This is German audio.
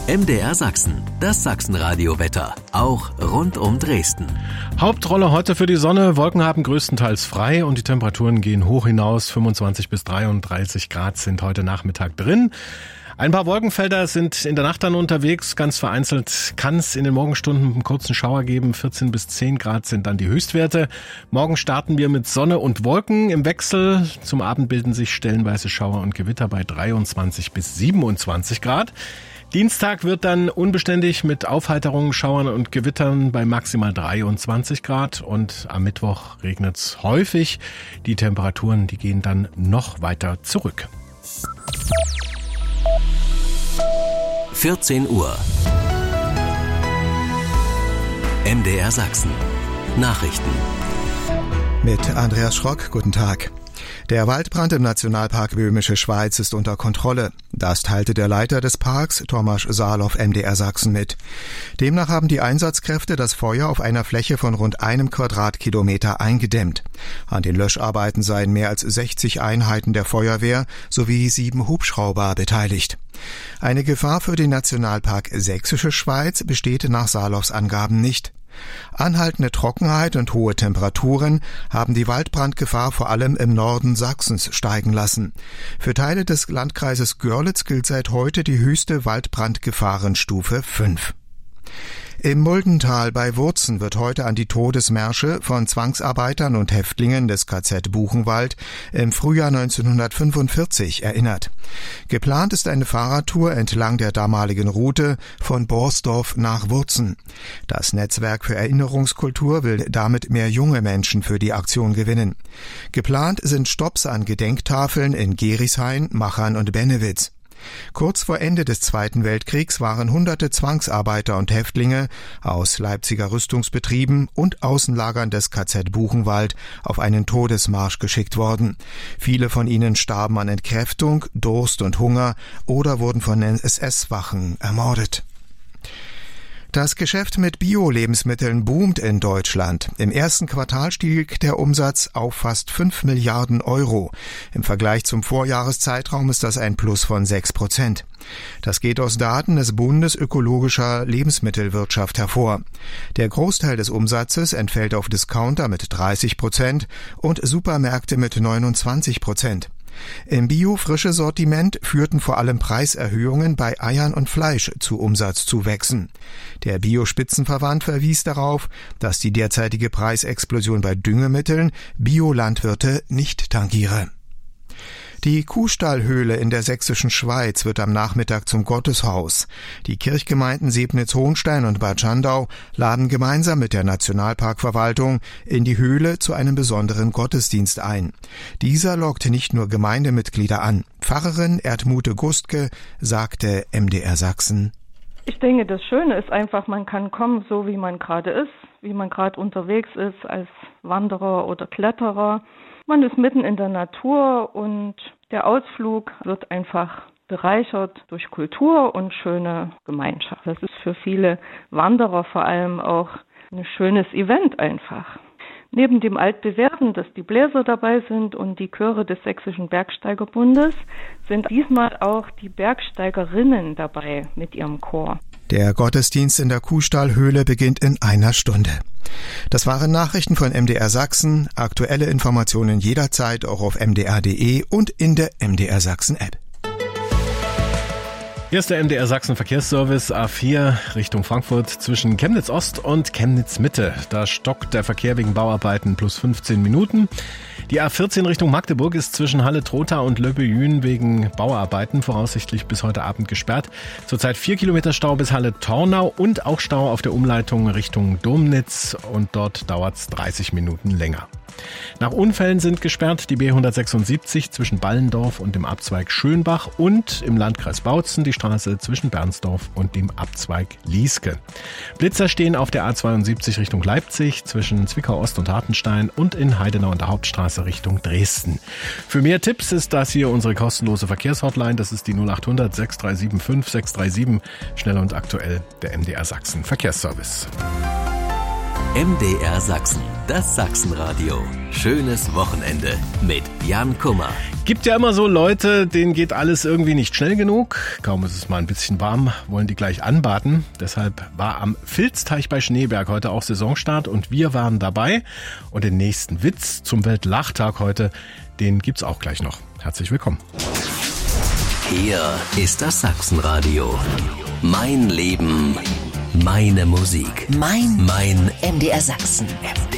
MDR Sachsen, das Sachsenradio-Wetter, auch rund um Dresden. Hauptrolle heute für die Sonne. Wolken haben größtenteils frei und die Temperaturen gehen hoch hinaus. 25 bis 33 Grad sind heute Nachmittag drin. Ein paar Wolkenfelder sind in der Nacht dann unterwegs. Ganz vereinzelt kann es in den Morgenstunden einen kurzen Schauer geben. 14 bis 10 Grad sind dann die Höchstwerte. Morgen starten wir mit Sonne und Wolken im Wechsel. Zum Abend bilden sich stellenweise Schauer und Gewitter bei 23 bis 27 Grad. Dienstag wird dann unbeständig mit Aufheiterungen, Schauern und Gewittern bei maximal 23 Grad. Und am Mittwoch regnet es häufig. Die Temperaturen, die gehen dann noch weiter zurück. 14 Uhr. MDR Sachsen. Nachrichten. Mit Andreas Schrock, guten Tag. Der Waldbrand im Nationalpark Böhmische Schweiz ist unter Kontrolle. Das teilte der Leiter des Parks, Tomasz Salow, MDR Sachsen mit. Demnach haben die Einsatzkräfte das Feuer auf einer Fläche von rund 1 Quadratkilometer eingedämmt. An den Löscharbeiten seien mehr als 60 Einheiten der Feuerwehr sowie 7 Hubschrauber beteiligt. Eine Gefahr für den Nationalpark Sächsische Schweiz besteht nach Salows Angaben nicht. Anhaltende Trockenheit und hohe Temperaturen haben die Waldbrandgefahr vor allem im Norden Sachsens steigen lassen. Für Teile des Landkreises Görlitz gilt seit heute die höchste Waldbrandgefahrenstufe 5. Im Muldental bei Wurzen wird heute an die Todesmärsche von Zwangsarbeitern und Häftlingen des KZ Buchenwald im Frühjahr 1945 erinnert. Geplant ist eine Fahrradtour entlang der damaligen Route von Borsdorf nach Wurzen. Das Netzwerk für Erinnerungskultur will damit mehr junge Menschen für die Aktion gewinnen. Geplant sind Stopps an Gedenktafeln in Gerishain, Machern und Bennewitz. Kurz vor Ende des Zweiten Weltkriegs waren hunderte Zwangsarbeiter und Häftlinge aus Leipziger Rüstungsbetrieben und Außenlagern des KZ Buchenwald auf einen Todesmarsch geschickt worden. Viele von ihnen starben an Entkräftung, Durst und Hunger oder wurden von SS-Wachen ermordet. Das Geschäft mit Bio-Lebensmitteln boomt in Deutschland. Im ersten Quartal stieg der Umsatz auf fast 5 Milliarden Euro. Im Vergleich zum Vorjahreszeitraum ist das ein Plus von 6%. Das geht aus Daten des Bundes ökologischer Lebensmittelwirtschaft hervor. Der Großteil des Umsatzes entfällt auf Discounter mit 30% und Supermärkte mit 29%. Im Bio-Frische-Sortiment führten vor allem Preiserhöhungen bei Eiern und Fleisch zu Umsatzzuwächsen. Der Bio-Spitzenverband verwies darauf, dass die derzeitige Preisexplosion bei Düngemitteln Biolandwirte nicht tangiere. Die Kuhstallhöhle in der sächsischen Schweiz wird am Nachmittag zum Gotteshaus. Die Kirchgemeinden Sebnitz-Hohenstein und Bad Schandau laden gemeinsam mit der Nationalparkverwaltung in die Höhle zu einem besonderen Gottesdienst ein. Dieser lockt nicht nur Gemeindemitglieder an. Pfarrerin Erdmute Gustke sagte MDR Sachsen: Ich denke, das Schöne ist einfach, man kann kommen, so wie man gerade ist, wie man gerade unterwegs ist als Wanderer oder Kletterer. Man ist mitten in der Natur und der Ausflug wird einfach bereichert durch Kultur und schöne Gemeinschaft. Das ist für viele Wanderer vor allem auch ein schönes Event einfach. Neben dem Altbewährten, dass die Bläser dabei sind und die Chöre des Sächsischen Bergsteigerbundes, sind diesmal auch die Bergsteigerinnen dabei mit ihrem Chor. Der Gottesdienst in der Kuhstallhöhle beginnt in 1 Stunde. Das waren Nachrichten von MDR Sachsen. Aktuelle Informationen jederzeit auch auf mdr.de und in der MDR Sachsen App. Hier ist der MDR Sachsen Verkehrsservice A4 Richtung Frankfurt zwischen Chemnitz Ost und Chemnitz Mitte. Da stockt der Verkehr wegen Bauarbeiten plus 15 Minuten. Die A14 Richtung Magdeburg ist zwischen Halle-Trotha und Löbbejün wegen Bauarbeiten voraussichtlich bis heute Abend gesperrt. Zurzeit 4 Kilometer Stau bis Halle-Tornau und auch Stau auf der Umleitung Richtung Domnitz und dort dauert es 30 Minuten länger. Nach Unfällen sind gesperrt die B176 zwischen Ballendorf und dem Abzweig Schönbach und im Landkreis Bautzen die Straße zwischen Bernsdorf und dem Abzweig Lieske. Blitzer stehen auf der A72 Richtung Leipzig zwischen Zwickau Ost und Hartenstein und in Heidenau und der Hauptstraße Richtung Dresden. Für mehr Tipps ist das hier unsere kostenlose Verkehrshotline. Das ist die 0800 6375 637. Schnell und aktuell der MDR Sachsen Verkehrsservice. MDR Sachsen, das Sachsenradio. Schönes Wochenende mit Jan Kummer. Gibt ja immer so Leute, denen geht alles irgendwie nicht schnell genug. Kaum ist es mal ein bisschen warm, wollen die gleich anbaden. Deshalb war am Vilsteich bei Schneeberg heute auch Saisonstart und wir waren dabei. Und den nächsten Witz zum Weltlachtag heute, den gibt's auch gleich noch. Herzlich willkommen. Hier ist das Sachsenradio. Mein Leben, meine Musik. Mein MDR Sachsen. MDR